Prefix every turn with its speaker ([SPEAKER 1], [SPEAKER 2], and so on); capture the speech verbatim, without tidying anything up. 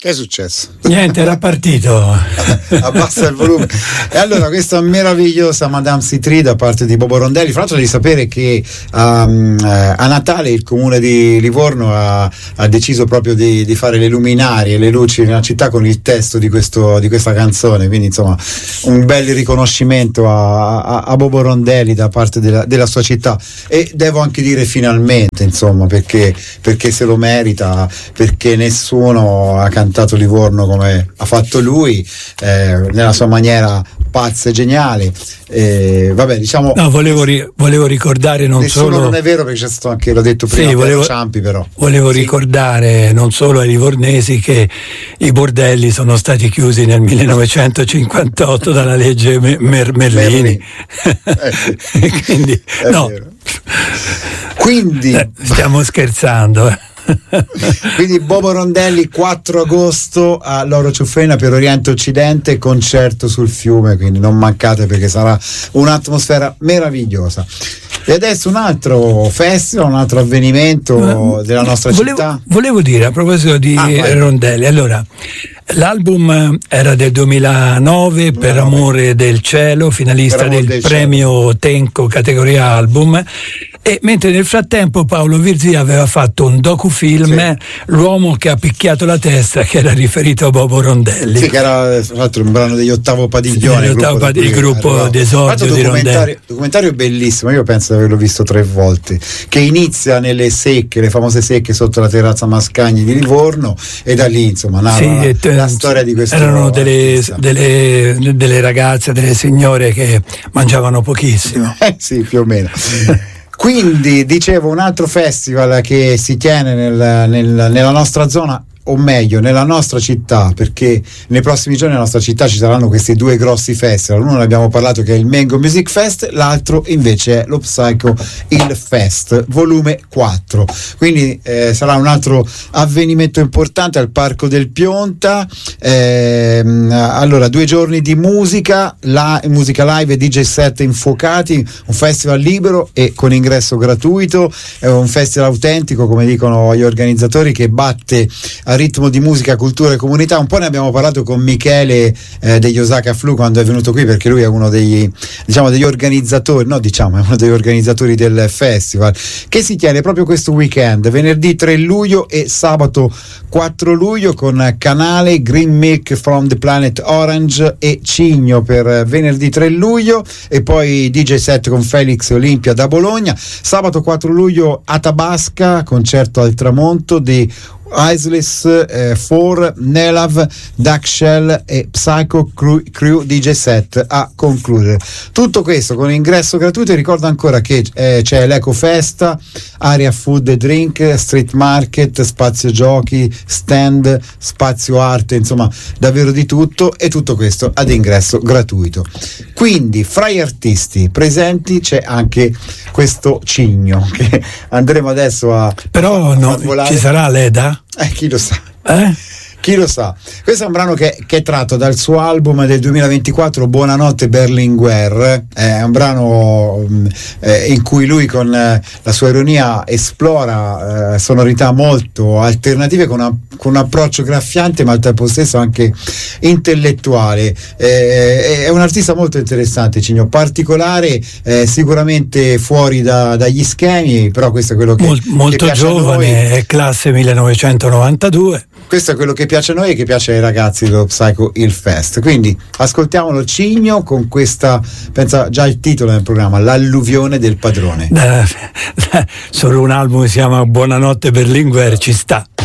[SPEAKER 1] Che è successo?
[SPEAKER 2] Niente, era partito.
[SPEAKER 1] Abbassa il volume. E allora questa meravigliosa Madame Citri da parte di Bobo Rondelli. Fra l'altro devi sapere che um, a Natale il comune di Livorno ha, ha deciso proprio di, di fare le luminarie e le luci nella città con il testo di, questo, di questa canzone, quindi insomma un bel riconoscimento a, a, a Bobo Rondelli da parte della, della sua città, e devo anche dire finalmente, insomma, perché, perché se lo merita, perché nessuno ha cantato Livorno come ha fatto lui, eh, nella sua maniera pazza e geniale. Eh, vabbè, diciamo,
[SPEAKER 2] no, volevo, ri- volevo ricordare non solo,
[SPEAKER 1] non è vero, perché c'è stato anche, l'ho detto prima,
[SPEAKER 2] sì, volevo,
[SPEAKER 1] Ciampi, però
[SPEAKER 2] volevo
[SPEAKER 1] sì.
[SPEAKER 2] ricordare non solo ai livornesi che i bordelli sono stati chiusi nel millenovecentocinquantotto dalla legge Mer- Mer- Merlini.
[SPEAKER 1] Eh, sì.
[SPEAKER 2] Quindi
[SPEAKER 1] è
[SPEAKER 2] no.
[SPEAKER 1] vero. Quindi
[SPEAKER 2] eh, stiamo scherzando, eh.
[SPEAKER 1] Quindi Bobo Rondelli quattro agosto a Loro Ciuffena per Oriente Occidente, concerto sul fiume, quindi non mancate perché sarà un'atmosfera meravigliosa. E adesso un altro festival, un altro avvenimento uh, della nostra
[SPEAKER 2] volevo,
[SPEAKER 1] città.
[SPEAKER 2] Volevo dire a proposito di ah, Rondelli, allora l'album era del duemilanove, duemilanove. Per amore del cielo, finalista del, del premio cielo. Tenco categoria album. E mentre nel frattempo Paolo Virzì aveva fatto un docufilm, sì. L'uomo che ha picchiato la testa, che era riferito a Bobo Rondelli.
[SPEAKER 1] Sì, che era tra l'altro un brano degli Ottavo Padiglione,
[SPEAKER 2] sì, il gruppo, il gruppo d'esordio di Rondelli.
[SPEAKER 1] Documentario bellissimo, io penso di averlo visto tre volte, che inizia nelle secche, le famose secche sotto la terrazza Mascagni di Livorno, e da lì insomma narra sì, la, la storia di questo.
[SPEAKER 2] Erano delle, delle, delle ragazze, delle signore che mangiavano pochissimo.
[SPEAKER 1] Eh sì, più o meno. Quindi dicevo, un altro festival che si tiene nel, nel, nella nostra zona, o meglio nella nostra città, perché nei prossimi giorni nella nostra città ci saranno questi due grossi festival. Uno ne abbiamo parlato, che è il Mango Music Fest, l'altro invece è lo Psycho Il Fest volume quattro, quindi eh, sarà un altro avvenimento importante al Parco del Pionta. Eh, allora, due giorni di musica, la, musica live e D J set infuocati, un festival libero e con ingresso gratuito, è un festival autentico, come dicono gli organizzatori, che batte a ritmo di musica, cultura e comunità. Un po' ne abbiamo parlato con Michele eh, degli Osaka Flu quando è venuto qui, perché lui è uno degli, diciamo, degli organizzatori, no diciamo, è uno degli organizzatori del festival, che si tiene proprio questo weekend, venerdì tre luglio e sabato quattro luglio, con Canale, Green Milk from the Planet Orange e Cigno per venerdì tre luglio, e poi D J set con Felix e Olimpia da Bologna. Sabato quattro luglio Atabasca, concerto al tramonto di Iceless, eh, For, Nelav, Duckshell e Psycho Crew, Crew D J set a concludere. Tutto questo con ingresso gratuito. E ricordo ancora che eh, c'è l'Eco Festa, area food e drink, street market, spazio giochi, stand, spazio arte, insomma davvero di tutto, e tutto questo ad ingresso gratuito. Quindi fra gli artisti presenti c'è anche questo Cigno, che andremo adesso a
[SPEAKER 2] però
[SPEAKER 1] a
[SPEAKER 2] no,
[SPEAKER 1] volare.
[SPEAKER 2] Ci sarà l'Eda?
[SPEAKER 1] Eh, chi lo sa?
[SPEAKER 2] Eh?
[SPEAKER 1] Chi lo sa? Questo è un brano che, che è tratto dal suo album del duemilaventiquattro, Buonanotte Berlinguer. È un brano eh, in cui lui con eh, la sua ironia esplora eh, sonorità molto alternative, con, una, con un approccio graffiante ma al tempo stesso anche intellettuale. Eh, è un artista molto interessante, Cigno, particolare, eh, sicuramente fuori da, dagli schemi, però questo è quello che,
[SPEAKER 2] Mol, molto
[SPEAKER 1] che piace
[SPEAKER 2] giovane,
[SPEAKER 1] a noi.
[SPEAKER 2] è classe millenovecentonovantadue.
[SPEAKER 1] Questo è quello che piace a noi e che piace ai ragazzi dello Psycho Il Fest. Quindi ascoltiamolo, Cigno, con questa, pensa già il titolo del programma, L'alluvione del padrone.
[SPEAKER 2] Eh, solo un album si chiama Buonanotte Berlinguer, ci sta.